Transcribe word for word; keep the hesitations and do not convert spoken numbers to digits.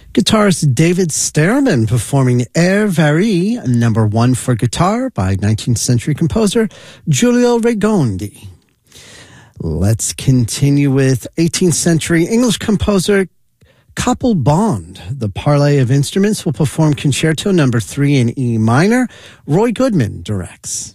Guitarist David Stearman performing Air Varie, number one for guitar by nineteenth century composer Giulio Regondi. Let's continue with eighteenth century English composer Copple Bond. The Parley of Instruments will perform Concerto number three in E minor. Roy Goodman directs.